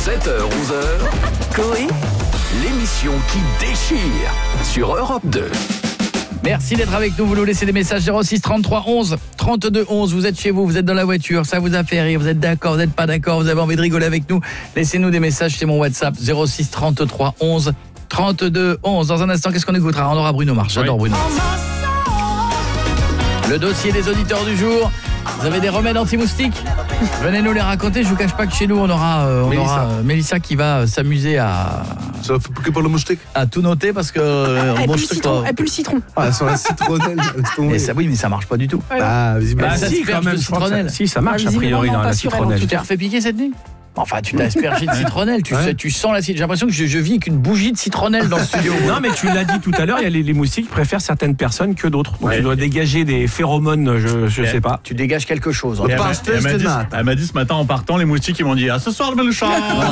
7h-11h, Coé, l'émission qui déchire sur Europe 2. Merci d'être avec nous, vous nous laissez des messages 06 33 11 32 11, vous êtes chez vous, vous êtes dans la voiture, ça vous a fait rire, vous êtes d'accord, vous n'êtes pas d'accord, vous avez envie de rigoler avec nous, laissez-nous des messages, c'est mon WhatsApp 06 33 11 32 11. Dans un instant, qu'est-ce qu'on écoutera? On aura Bruno Mars, j'adore Bruno Mars. Le dossier des auditeurs du jour. Vous avez des remèdes anti-moustiques? Venez nous les raconter, je vous cache pas que chez nous on aura Mélissa qui va s'amuser à... Ça va que pour le moustique. À tout noter parce que... Elle pue le citron. Ah, sur la citronnelle. Mais ça, oui, mais ça marche pas du tout. Ah, visiblement. Ça si, quand même, je crois que si, ça marche a priori dans la citronnelle. Tu t'es refait piquer cette nuit? Enfin, tu t'as aspergé de citronnelle, tu sens la citronnelle. J'ai l'impression que je vis avec une bougie de citronnelle dans le studio. Non, mais tu l'as dit tout à l'heure, il y a les moustiques qui préfèrent certaines personnes que d'autres. Donc tu dois dégager des phéromones, je sais pas. Tu dégages quelque chose. Elle m'a dit ce matin en partant, les moustiques ils m'ont dit « À ce soir le Belouchard !»